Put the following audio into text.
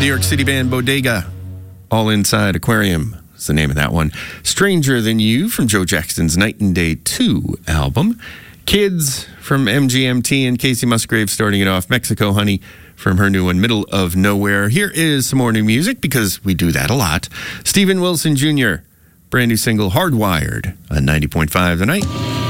New York City band Bodega, All Inside Aquarium is the name of that one. Stranger Than You from Joe Jackson's Night and Day 2 album. Kids from MGMT and Casey Musgrave starting it off. Mexico Honey from her new one, Middle of Nowhere. Here is some more new music because we do that a lot. Steven Wilson Jr., brand new single Hardwired on 90.5 The Night.